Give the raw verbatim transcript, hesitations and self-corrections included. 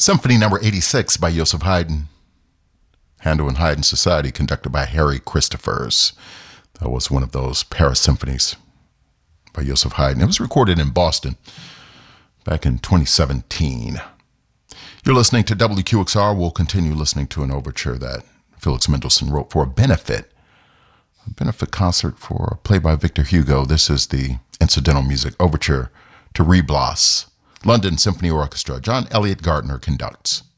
Symphony number eighty-six by Joseph Haydn. Handel and Haydn Society, conducted by Harry Christophers. That was one of those Paris symphonies by Joseph Haydn. It was recorded in Boston back in twenty seventeen. You're listening to W Q X R. We'll continue listening to an overture that Felix Mendelssohn wrote for a benefit, a benefit concert for a play by Victor Hugo. This is the incidental music overture to Reblas. London Symphony Orchestra. John Elliott Gardner conducts.